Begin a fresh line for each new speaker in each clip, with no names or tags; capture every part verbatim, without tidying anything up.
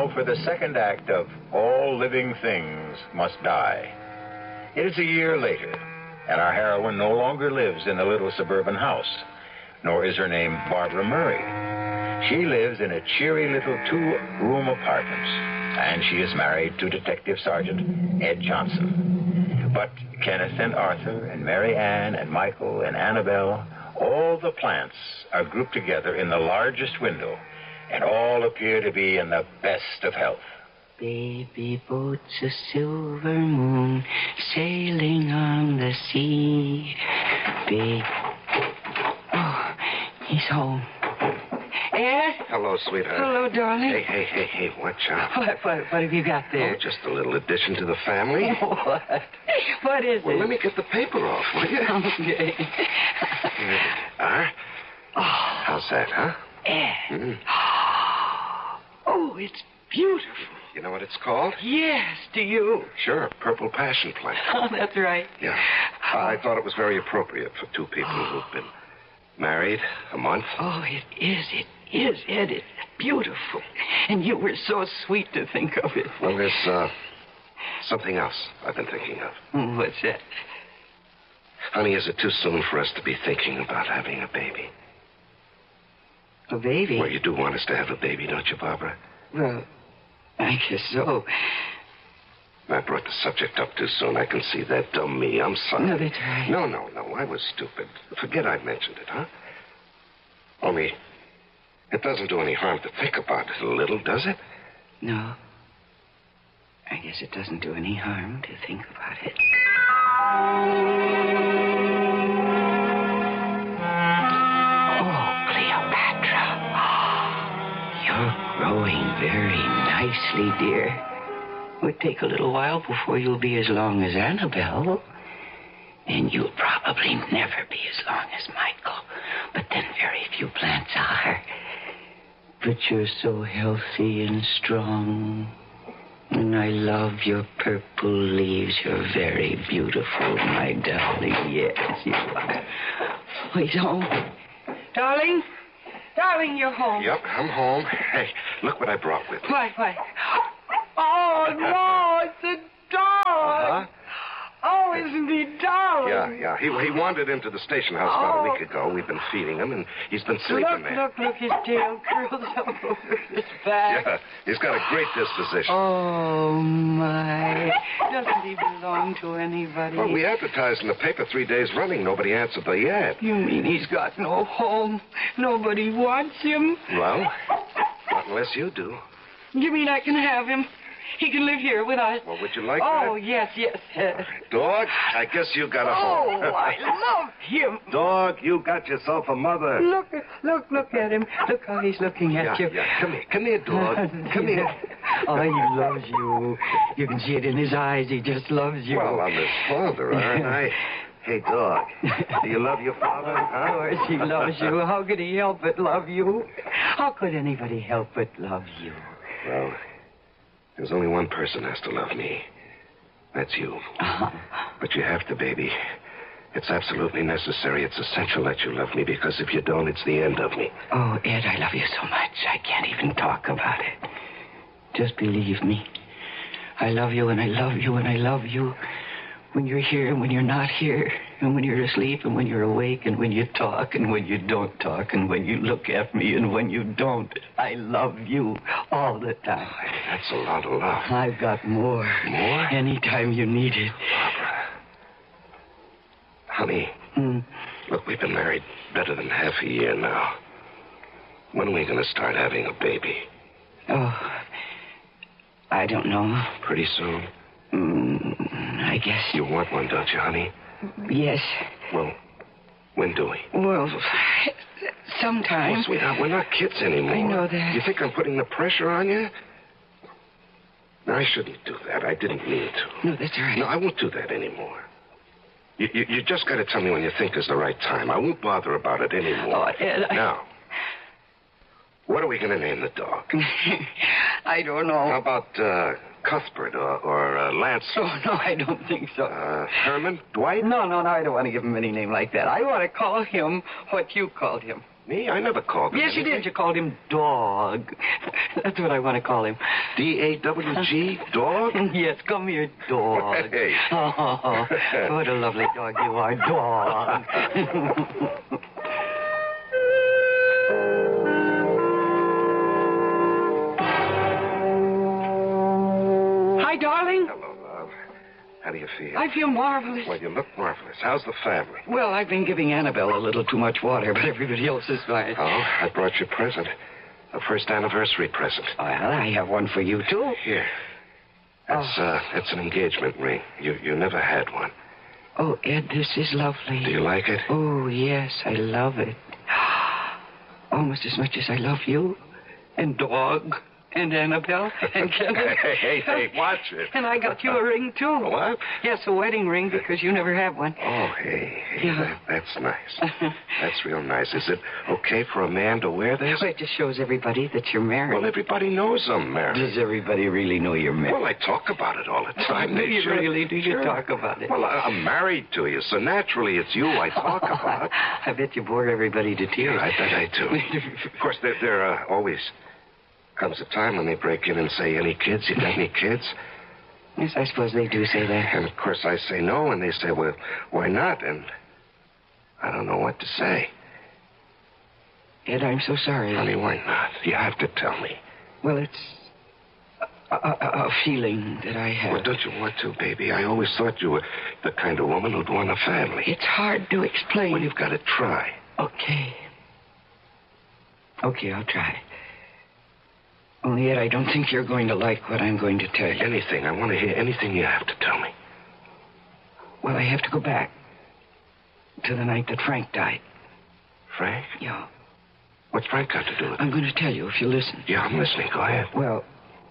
now for the second act of All Living Things Must Die. It is a year later, and our heroine no longer lives in a little suburban house, nor is her name Barbara Murray. She lives in a cheery little two-room apartment, and she is married to Detective Sergeant Ed Johnson. But Kenneth and Arthur and Mary Ann and Michael and Annabelle, all the plants are grouped together in the largest window, and all appear to be in the best of health.
Baby boat's a silver moon sailing on the sea. Baby. Oh, he's home. Ed?
Hello, sweetheart.
Hello, darling.
Hey, hey, hey, hey, watch out.
What, what, what have you got there?
Oh, just a little addition to the family.
What? What is
well,
it?
let me get the paper off, will you?
Okay.
Here they are.
Oh,
how's that, huh?
Ed.
Mm.
Oh, it's beautiful.
You know what it's called?
Yes, do you?
Sure, purple passion plant.
Oh, that's right.
Yeah. Uh, I thought it was very appropriate for two people who've been married a month.
Oh, it is. It is, Ed. It's beautiful. And you were so sweet to think of it.
Well, there's uh, something else I've been thinking of.
Oh, what's that?
Honey, is it too soon for us to be thinking about having a baby?
A baby?
Well, you do want us to have a baby, don't you, Barbara?
Well, I guess so.
I brought the subject up too soon. I can see that. Dumb me. I'm sorry.
No, that's right.
No, no, no. I was stupid. Forget I mentioned it, huh? Only, it doesn't do any harm to think about it a little, does it?
No. I guess it doesn't do any harm to think about it. Oh, Cleopatra. You're growing very nicely, dear. It would take a little while before you'll be as long as Annabelle. And you'll probably never be as long as Michael. But then very few plants are. But you're so healthy and strong. And I love your purple leaves. You're very beautiful, my darling. Yes, you are. Oh, he's home. Darling? Darling, you're home.
Yep, I'm home. Hey, look what I brought with me.
What, what? Oh, no, it's a dog.
Uh-huh.
Oh, isn't he darling?
Yeah, yeah. He, he wandered into the station house about
Oh.
a week ago. We've been feeding him, and he's been sleeping
Look,
there.
look, look, his tail curls up over his back.
Yeah, he's got a great disposition.
Oh, my. Doesn't he belong to anybody?
Well, we advertised in the paper three days running. Nobody answered the ad.
You mean he's got no home? Nobody wants him?
Well, not unless you do.
You mean I can have him? He can live here with us?
Well, would you like
Oh,
that?
yes, yes. Uh,
Dog, I guess you got a
oh,
home.
I love him.
Dog, you got yourself a mother.
Look, look, look at him. Look how he's looking at
Yeah,
you.
yeah. Come here. Come here, dog. Come here.
Oh, he loves you. You can see it in his eyes. He just loves you.
Well, I'm his father, aren't I? Hey, dog, do you love your father? Huh?
Of course he loves you. How could he help but love you? How could anybody help but love you?
Well, there's only one person has to love me. That's you.
Uh-huh.
But you have to, baby. It's absolutely necessary. It's essential that you love me, because if you don't, it's the end of me.
Oh, Ed, I love you so much. I can't even talk about it. Just believe me. I love you, and I love you, and I love you. When you're here and when you're not here, and when you're asleep and when you're awake, and when you talk and when you don't talk, and when you look at me and when you don't. I love you all the time.
That's a lot of love.
I've got more.
More?
Anytime you need it.
Barbara. Honey,
Hmm.
look, we've been married better than half a year now. When are we going to start having a baby?
Oh, I don't know.
Pretty soon?
Mm, I guess.
You want one, don't you, honey?
Yes.
Well, when do we?
Well, sometime.
Oh, sweetheart, we're not kids anymore.
I know that.
You think I'm putting the pressure on you? No, I shouldn't do that. I didn't mean to.
No, that's right.
No, I won't do that anymore. You, you, you just got to tell me when you think is the right time. I won't bother about it anymore.
Oh, Ed, I...
Now, what are we going to name the dog?
I don't know.
How about uh, Cuthbert or, or uh, Lance?
Oh, no, I don't think so.
Uh, Herman? Dwight?
No, no, no, I don't want to give him any name like that. I want to call him what you called him.
Me? I never called him
Yes, you
anything.
did. You called him Dog. That's what I want to call him.
D A W G? Dog?
Yes, come here, Dog.
Hey.
Oh, what a lovely dog you are, Dog. Hi, darling.
Hello, love. How do you feel?
I feel marvelous.
Well, you look marvelous. How's the family?
Well, I've been giving Annabelle a little too much water, but everybody else is fine.
Oh, I brought you a present. A first anniversary present.
Well, I have one for you, too.
Here. It's,
Oh.
uh, it's an engagement ring. You you never had one.
Oh, Ed, this is lovely.
Do you like it?
Oh, yes, I love it. Almost as much as I love you and Dog and Annabelle and Kenneth.
Hey, hey, hey, watch it.
And I got you a ring, too.
What?
Yes, a wedding ring, because you never have one.
Oh, hey, hey,
Yeah.
that, that's nice. That's real nice. Is it okay for a man to wear this?
Well, it just shows everybody that you're married.
Well, everybody knows I'm married.
Does everybody really know you're married?
Well, I talk about it all the time.
Do
They
you
sure-
really? Do you
sure.
talk about it?
Well, I, I'm married to you, so naturally it's you I talk about.
I bet you bore everybody to tears.
Yeah, I bet I do. Of course, there, there uh, always comes a time when they break in and say, any kids? You got any kids?
Yes, I suppose they do say that.
And, of course, I say no, and they say, well, why not? And I don't know what to say.
Ed, I'm so sorry.
Honey, why not? You have to tell me.
Well, it's a, a, a feeling that I have.
Well, don't you want to, baby? I always thought you were the kind of woman who'd want a family.
It's hard to explain.
Well, you've got to try.
Okay. Okay, I'll try. Only yet I don't think you're going to like what I'm going to tell you.
Anything. I want to hear anything you have to tell me.
Well, I have to go back to the night that Frank died.
Frank?
Yeah.
What's Frank got to do with it?
I'm going to tell you if you listen.
Yeah, I'm listening. Go ahead.
Well,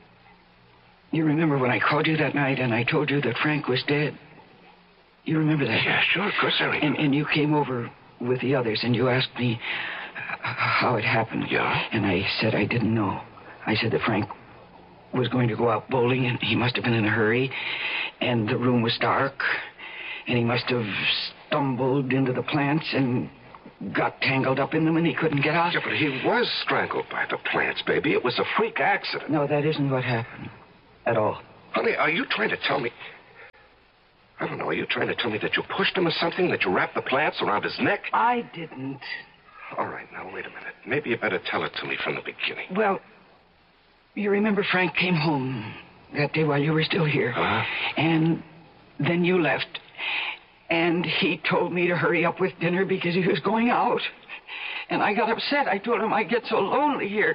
you remember when I called you that night and I told you that Frank was dead? You remember that?
Yeah, sure. Of course I remember.
And, and you came over with the others and you asked me uh, how it happened.
Yeah?
And I said I didn't know. I said that Frank was going to go out bowling and he must have been in a hurry. And the room was dark. And he must have stumbled into the plants and got tangled up in them and he couldn't get out.
Yeah, but he was strangled by the plants, baby. It was a freak accident.
No, that isn't what happened at all.
Honey, are you trying to tell me... I don't know. Are you trying to tell me that you pushed him or something? That you wrapped the plants around his neck?
I didn't.
All right, now, wait a minute. Maybe you better tell it to me from the beginning.
Well, you remember Frank came home that day while you were still here.
Uh-huh.
And then you left. And he told me to hurry up with dinner because he was going out. And I got upset. I told him I get so lonely here.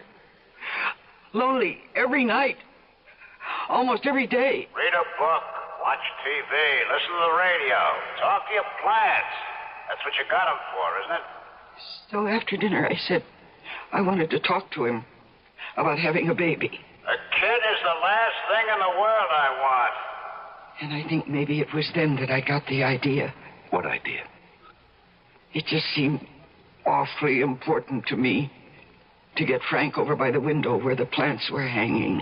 Lonely every night. Almost every day.
Read a book, watch T V, listen to the radio, talk to your plants. That's what you got them for, isn't it?
So after dinner, I said I wanted to talk to him about having a baby.
A kid is the last thing in the world I want.
And I think maybe it was then that I got the idea.
What idea?
It just seemed awfully important to me to get Frank over by the window where the plants were hanging.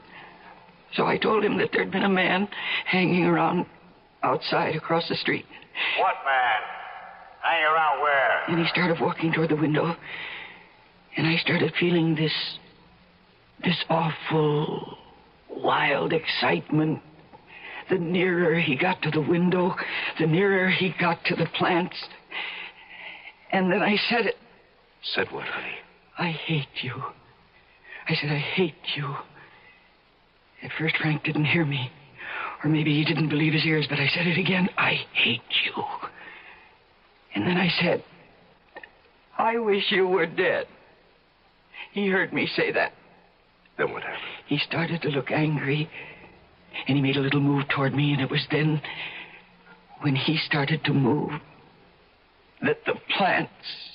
So I told him that there'd been a man hanging around outside across the street.
What man? Hang around where?
And he started walking toward the window. And I started feeling this... this awful, wild excitement. The nearer he got to the window, the nearer he got to the plants. And then I said it.
Said what, honey?
I hate you. I said, I hate you. At first, Frank didn't hear me. Or maybe he didn't believe his ears, but I said it again. I hate you. And then I said, I wish you were dead. He heard me say that.
Then what happened?
He started to look angry, and he made a little move toward me, and it was then, when he started to move, that the plants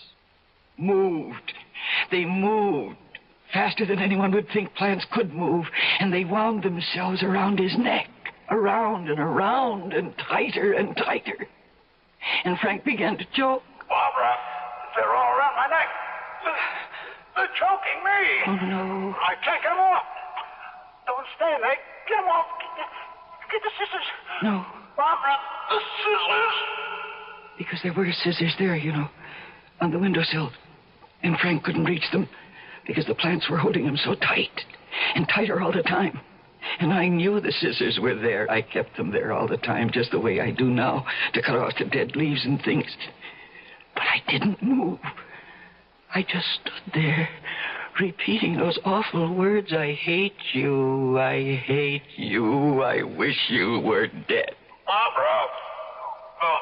moved. They moved faster than anyone would think plants could move, and they wound themselves around his neck, around and around, and tighter and tighter. And Frank began to choke.
Barbara, they're all around my neck. They're, they're choking me.
Oh, no.
I can't get them off. Don't stand there. Get them off. Get, get the scissors.
No,
Barbara, the scissors.
because there were scissors there, you know, on the windowsill. And Frank couldn't reach them because the plants were holding him so tight and tighter all the time. And I knew the scissors were there. I kept them there all the time, just the way I do now, to cut off the dead leaves and things. But I didn't move. I just stood there, repeating those awful words. I hate you, I hate you, I wish you were dead.
Barbara! Oh,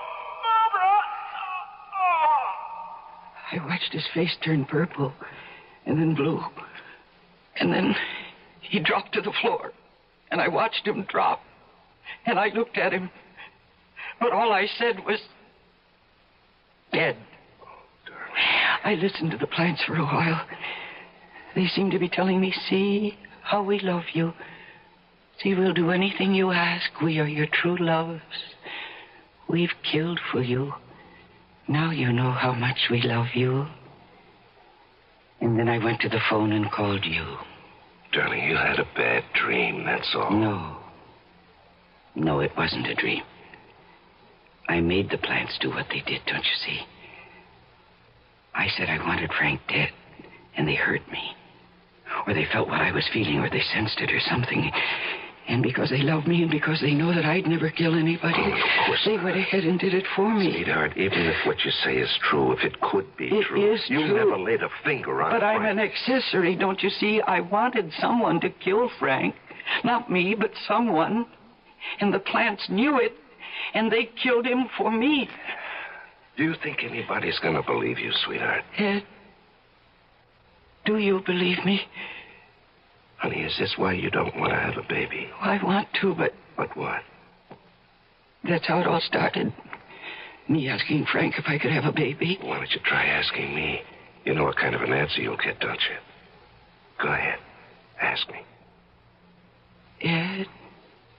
Barbara! Oh.
I watched his face turn purple, and then blue. And then he dropped to the floor, and I watched him drop. And I looked at him, but all I said was, dead. I listened to the plants for a while. They seemed to be telling me, see how we love you. See, we'll do anything you ask. We are your true loves. We've killed for you. Now you know how much we love you. And then I went to the phone and called you.
Darling, you had a bad dream, that's all.
No. No, it wasn't a dream. I made the plants do what they did, don't you see? I said I wanted Frank dead, and they heard me. Or they felt what I was feeling, or they sensed it or something. And because they love me and because they know that I'd never kill anybody,
oh, of course
they
not.
went ahead and did it for me.
Sweetheart, even if what you say is true, if it could be
It
true,
is
you
true.
never laid a finger on
But I'm
Frank.
an accessory, don't you see? I wanted someone to kill Frank. Not me, but someone. And the plants knew it, and they killed him for me.
Do you think anybody's going to believe you, sweetheart?
Ed, do you believe me?
Honey, is this why you don't want to have a baby?
I want to, but
But what?
that's how it all started. Me asking Frank if I could have a baby.
Why don't you try asking me? You know what kind of an answer you'll get, don't you? Go ahead. Ask me.
Ed,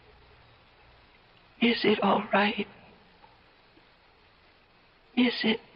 is it all right? Is it?